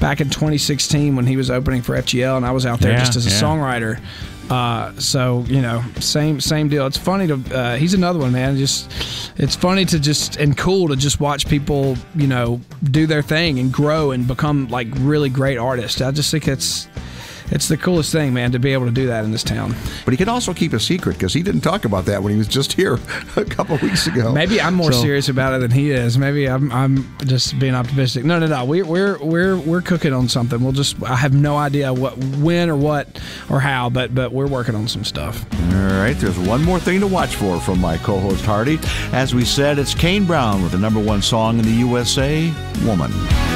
back in 2016 when he was opening for FGL, and I was out there just as a songwriter. So same deal. It's funny to he's another one, man. It's funny to and cool to just watch people do their thing and grow and become like really great artists. I just think it's the coolest thing, man, to be able to do that in this town. But he can also keep a secret because he didn't talk about that when he was just here a couple weeks ago. Maybe I'm more serious about it than he is. Maybe I'm just being optimistic. No. We're cooking on something. I have no idea when or what or how, but we're working on some stuff. All right. There's one more thing to watch for from my co-host Hardy. As we said, it's Kane Brown with the #1 song in the USA, "Woman."